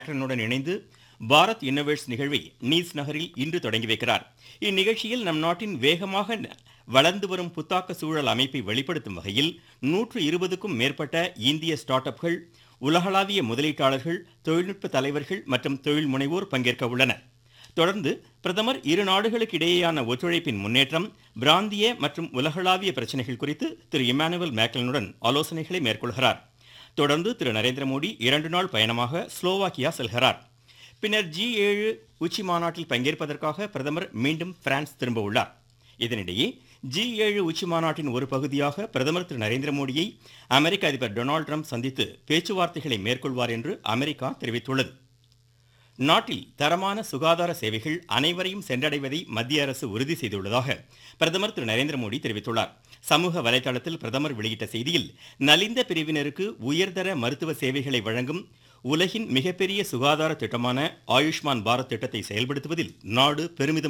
னுடன் இணைந்து பாரத் இன்னோவேட்ஸ் நிகழ்வை நீஸ் நகரில் இன்று தொடங்கி வைக்கிறார். இந்நிகழ்ச்சியில் நம் நாட்டின் வேகமாக வளர்ந்து வரும் புத்தாக்க சூழல் அமைப்பை வெளிப்படுத்தும் வகையில் 120க்கும் மேற்பட்ட இந்திய ஸ்டார்ட் அப்கள், உலகளாவிய முதலீட்டாளர்கள், தொழில்நுட்ப தலைவர்கள் மற்றும் தொழில் முனைவோர் பங்கேற்க உள்ளனர். தொடர்ந்து பிரதமர் இரு நாடுகளுக்கு இடையேயான ஒத்துழைப்பின் முன்னேற்றம், பிராந்திய மற்றும் உலகளாவிய பிரச்சனைகள் குறித்து திரு இமானுவேல் மேக்ரனுடன் ஆலோசனைகளை மேற்கொள்கிறார். தொடர்ந்து திரு நரேந்திர மோடி 2 நாள் பயணமாக ஸ்லோவாக்கியா செல்கிறார். பின்னர் G7 உச்சி மாநாட்டில் பங்கேற்பதற்காக பிரதமர் மீண்டும் பிரான்ஸ் திரும்ப உள்ளார். இதனிடையே G7 உச்சி மாநாட்டின் ஒரு பகுதியாக பிரதமர் திரு நரேந்திர மோடியை அமெரிக்க அதிபர் டொனால்டு ட்ரம்ப் சந்தித்து பேச்சுவார்த்தைகளை மேற்கொள்வார் என்று அமெரிக்கா தெரிவித்துள்ளது. நாட்டில் தரமான சுகாதார சேவைகள் அனைவரையும் சென்றடைவதை மத்திய அரசு உறுதி செய்துள்ளதாக பிரதமர் திரு நரேந்திர மோடி தெரிவித்துள்ளார். சமூக வலைதளத்தில் பிரதமர் வெளியிட்ட செய்தியில், நலிந்த பிரிவினருக்கு உயர்தர மருத்துவ சேவைகளை வழங்கும் உலகின் மிகப்பெரிய சுகாதார திட்டமான ஆயுஷ்மான் பாரத் திட்டத்தை செயல்படுத்துவதில் நாடு பெருமிதம்